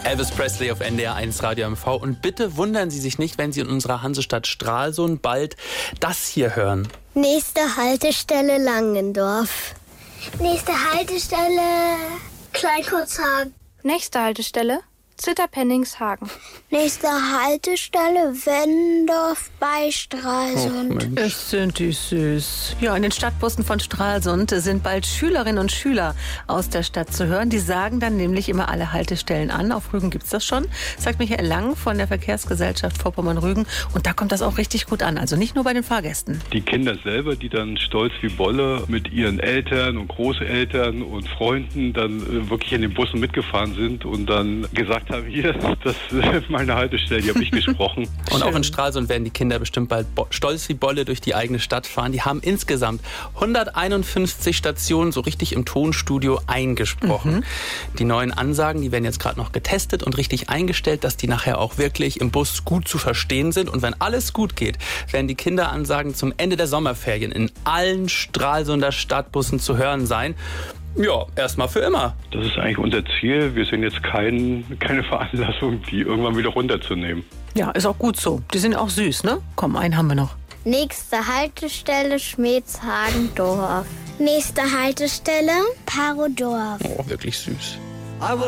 Elvis Presley auf NDR 1 Radio MV. Und bitte wundern Sie sich nicht, wenn Sie in unserer Hansestadt Stralsund bald das hier hören. Nächste Haltestelle Langendorf. Nächste Haltestelle Kleinkurzhagen. Nächste Haltestelle Zitterpenningshagen. Nächste Haltestelle Wendorf bei Stralsund. Es sind die süß. Ja, in den Stadtbussen von Stralsund sind bald Schülerinnen und Schüler aus der Stadt zu hören. Die sagen dann nämlich immer alle Haltestellen an. Auf Rügen gibt's das schon, sagt Michael Lang von der Verkehrsgesellschaft Vorpommern-Rügen. Und da kommt das auch richtig gut an. Also nicht nur bei den Fahrgästen. Die Kinder selber, die dann stolz wie Bolle mit ihren Eltern und Großeltern und Freunden dann wirklich in den Bussen mitgefahren sind und dann gesagt haben, hier, das ist meine Haltestelle, die habe ich gesprochen. Und auch in Stralsund werden die Kinder bestimmt bald stolz wie Bolle durch die eigene Stadt fahren. Die haben insgesamt 151 Stationen so richtig im Tonstudio eingesprochen. Die neuen Ansagen, die werden jetzt gerade noch getestet und richtig eingestellt, dass die nachher auch wirklich im Bus gut zu verstehen sind. Und wenn alles gut geht, werden die Kinderansagen zum Ende der Sommerferien in allen Stralsunder Stadtbussen zu hören sein. Ja, erstmal für immer. Das ist eigentlich unser Ziel. Wir sehen jetzt keine Veranlassung, die irgendwann wieder runterzunehmen. Ja, ist auch gut so. Die sind auch süß, ne? Komm, einen haben wir noch. Nächste Haltestelle Schmedshagen-Dorf. Nächste Haltestelle Parodorf. Oh, wirklich süß.